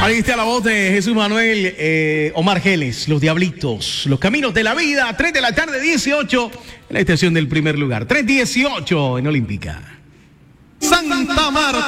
Ahí está la voz de Jesús Manuel Omar Geles, Los Diablitos, Los Caminos de la Vida, 3 de la tarde, 18, en la estación del primer lugar, 3:18 en Olímpica. Santa Marta.